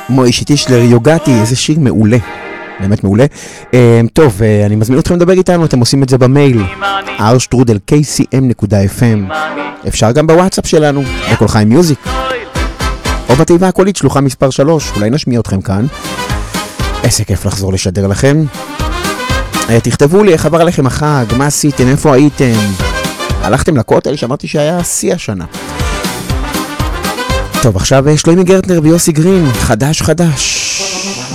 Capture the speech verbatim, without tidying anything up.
מוישי טישלר, יוגעתי, איזה שיר מעולה, באמת מעולה. טוב, אני מזמין אתכם לדבר איתנו, אתם עושים את זה במייל אר שטרודל קיי סי אם נקודה אף אם, אפשר גם בוואטסאפ שלנו, בכל חיים מיוזיק, או בתיבה הקולית שלוחה מספר שלוש, אולי נשמיע אתכם כאן. איזה כיף לחזור לשדר לכם. תכתבו לי איך עבר עליכם החג, מה עשיתם, איפה הייתם, הלכתם לכותל, שמעתי שהיה שיא השנה. טוב, עכשיו שלוימי גרטנר ויוסי גרין, חדש חדש.